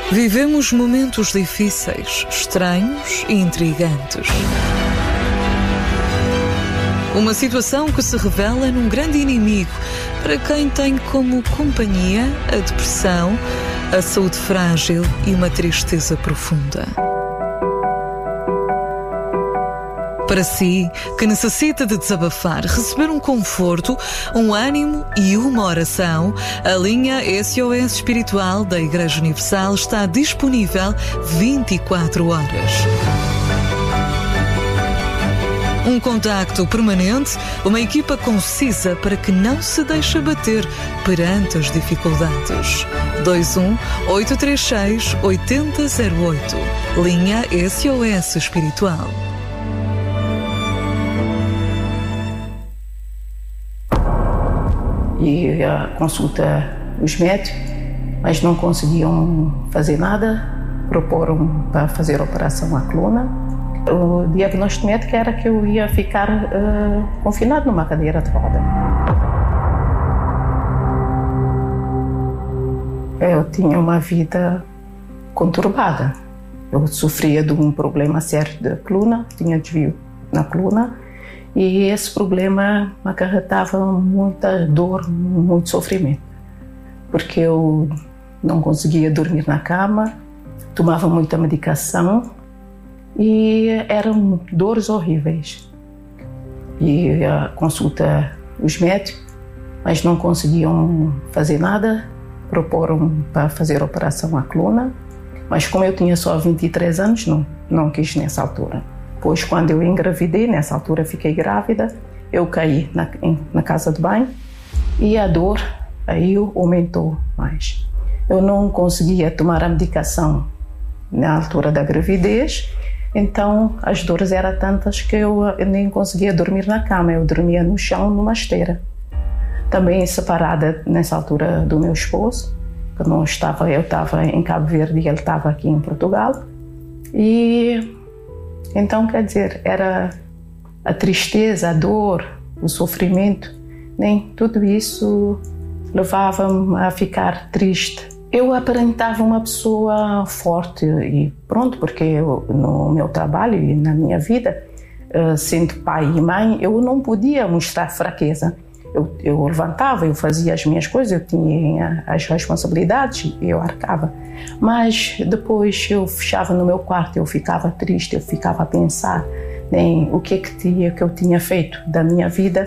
Vivemos momentos difíceis, estranhos e intrigantes. Uma situação que se revela num grande inimigo para quem tem como companhia a depressão, a saúde frágil e uma tristeza profunda. Para si, que necessita de desabafar, receber um conforto, um ânimo e uma oração, a linha SOS Espiritual da Igreja Universal está disponível 24 horas. Um contacto permanente, uma equipa concisa para que não se deixe abater perante as dificuldades. 21-836-8008. Linha SOS Espiritual. E a consulta os médicos, mas não conseguiam fazer nada, proporam para fazer a operação à coluna. O diagnóstico médico era que eu ia ficar confinado numa cadeira de roda. Eu tinha uma vida conturbada. Eu sofria de um problema sério da coluna, tinha desvio na coluna. E esse problema me acarretava muita dor, muito sofrimento, porque eu não conseguia dormir na cama, tomava muita medicação e eram dores horríveis. E a consulta os médicos, mas não conseguiam fazer nada, proporam para fazer a operação à coluna, mas como eu tinha só 23 anos, não quis nessa altura. Depois, quando eu engravidei, nessa altura fiquei grávida, eu caí na casa de banho e a dor aí aumentou mais. Eu não conseguia tomar a medicação na altura da gravidez, então as dores eram tantas que eu nem conseguia dormir na cama, eu dormia no chão, numa esteira. Também separada nessa altura do meu esposo, que eu estava em Cabo Verde e ele estava aqui em Portugal. E então, quer dizer, era a tristeza, a dor, o sofrimento, nem tudo isso levava-me a ficar triste. Eu aparentava uma pessoa forte e pronto, porque no meu trabalho e na minha vida, sendo pai e mãe, eu não podia mostrar fraqueza. Eu levantava, eu fazia as minhas coisas, eu tinha as responsabilidades e eu arcava. Mas depois eu fechava no meu quarto, eu ficava triste, eu ficava a pensar em o que eu tinha feito da minha vida,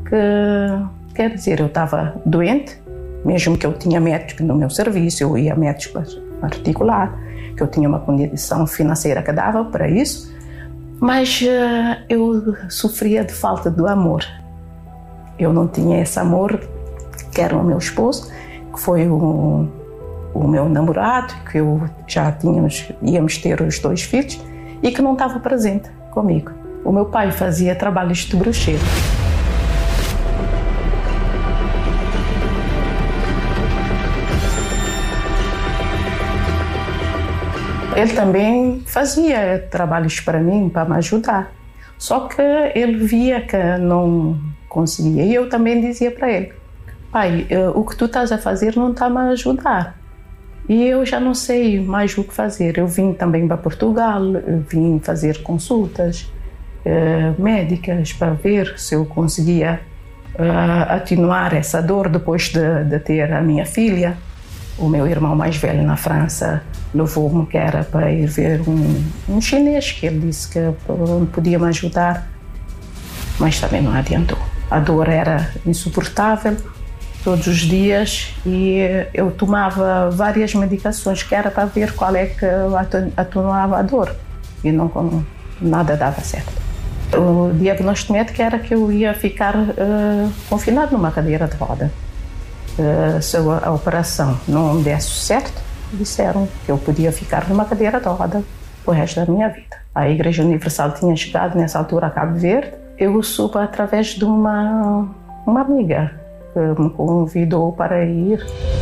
que quer dizer, eu estava doente, mesmo que eu tinha médico no meu serviço, eu ia a médico particular, que eu tinha uma condição financeira que dava para isso, mas eu sofria de falta de amor. Eu não tinha esse amor, que era o meu esposo, que foi o meu namorado, que eu já íamos ter os 2 filhos, e que não estava presente comigo. O meu pai fazia trabalhos de bruxeiro. Ele também fazia trabalhos para mim, para me ajudar. Só que ele via que não conseguia. E eu também dizia para ele: pai, o que tu estás a fazer não está a me ajudar. E eu já não sei mais o que fazer. Eu vim também para Portugal, vim fazer consultas médicas para ver se eu conseguia atenuar essa dor depois de ter a minha filha. O meu irmão mais velho na França levou-me, que era para ir ver um chinês, que ele disse que podia me ajudar, mas também não adiantou. A dor era insuportável todos os dias e eu tomava várias medicações que era para ver qual é que atenuava a dor e nada dava certo. O diagnóstico médico era que eu ia ficar confinado numa cadeira de roda. Se a operação não desse certo, disseram que eu podia ficar numa cadeira de roda o resto da minha vida. A Igreja Universal tinha chegado nessa altura a Cabo Verde. Eu soube através de uma amiga que me convidou para ir.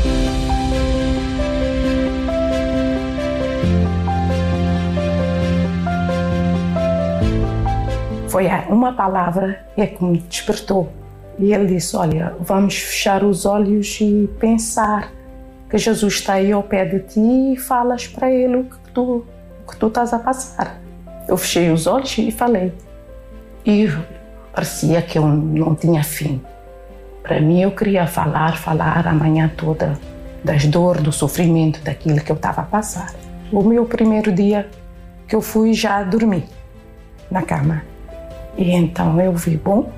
Foi uma palavra que me despertou. E ele disse: olha, vamos fechar os olhos e pensar que Jesus está aí ao pé de ti e falas para Ele o que tu estás a passar. Eu fechei os olhos e falei. E parecia que eu não tinha fim. Para mim, eu queria falar a manhã toda das dores, do sofrimento, daquilo que eu estava a passar. O meu primeiro dia que eu fui, já dormi na cama. E então eu vi, bom,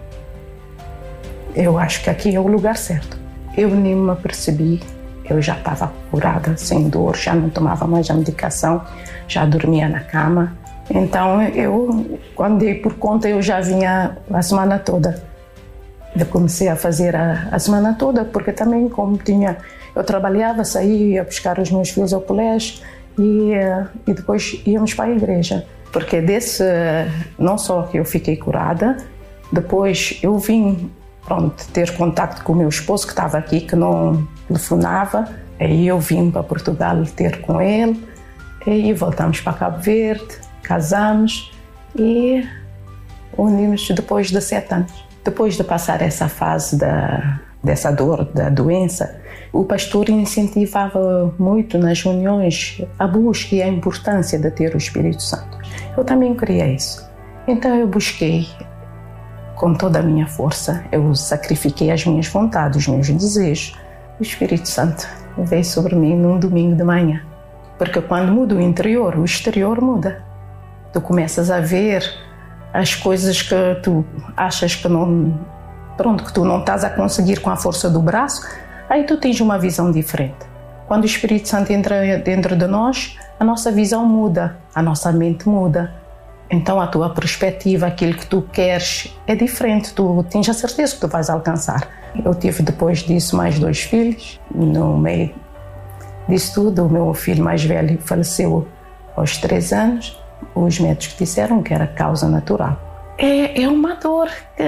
eu acho que aqui é o lugar certo. Eu nem me apercebi, eu já estava curada, sem dor, já não tomava mais a medicação, já dormia na cama. Então eu, quando dei por conta, eu já vinha a semana toda. Eu comecei a fazer a semana toda, porque também como eu trabalhava, saía, ia buscar os meus filhos ao colégio e depois íamos para a igreja. Porque não só que eu fiquei curada, depois eu vim ter contacto com o meu esposo que estava aqui, que não telefonava. Aí eu vim para Portugal ter com ele, e voltamos para Cabo Verde, casamos e unimos depois de 7 anos. Depois de passar essa fase dessa dor, da doença, o pastor incentivava muito nas reuniões a busca e a importância de ter o Espírito Santo. Eu também queria isso. Então eu busquei com toda a minha força, eu sacrifiquei as minhas vontades, os meus desejos. O Espírito Santo veio sobre mim num domingo de manhã. Porque quando muda o interior, o exterior muda. Tu começas a ver as coisas que tu achas que que tu não estás a conseguir com a força do braço, aí tu tens uma visão diferente. Quando o Espírito Santo entra dentro de nós, a nossa visão muda, a nossa mente muda. Então a tua perspectiva, aquilo que tu queres é diferente, tu tens a certeza que tu vais alcançar. Eu tive depois disso mais 2 filhos, no meio disso tudo, o meu filho mais velho faleceu aos 3 anos, os médicos disseram que era causa natural. É uma dor que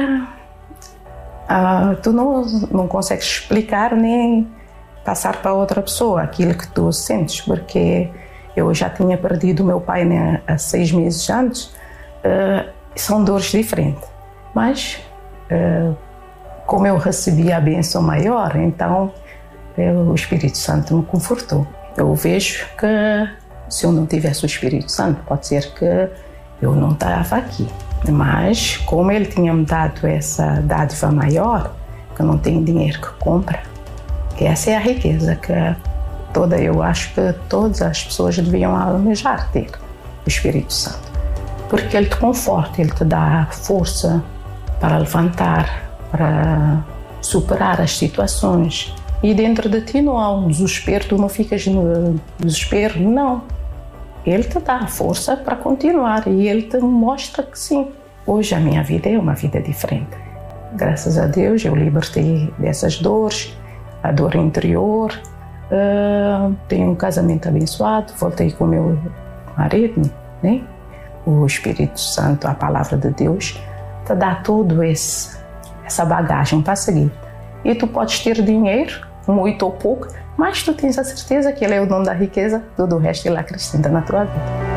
tu não consegues explicar nem passar para outra pessoa aquilo que tu sentes, porque eu já tinha perdido o meu pai, né, há 6 meses antes. São dores diferentes, mas como eu recebi a bênção maior, então o Espírito Santo me confortou. Eu vejo que se eu não tivesse o Espírito Santo, pode ser que eu não estava aqui. Mas como ele tinha me dado essa dádiva maior, que eu não tenho dinheiro que compra, que essa é a riqueza que eu acho que todas as pessoas deviam almejar ter, o Espírito Santo. Porque ele te conforta, ele te dá força para levantar, para superar as situações. E dentro de ti não há um desespero, tu não ficas no desespero, não. Ele te dá força para continuar e ele te mostra que sim. Hoje a minha vida é uma vida diferente. Graças a Deus eu libertei dessas dores, a dor interior. Tenho um casamento abençoado, voltei com o meu marido, né? O Espírito Santo, a palavra de Deus, te dá todo essa bagagem para seguir. E tu podes ter dinheiro, muito ou pouco, mas tu tens a certeza que ele é o dono da riqueza, tudo o resto ele acrescenta na tua vida.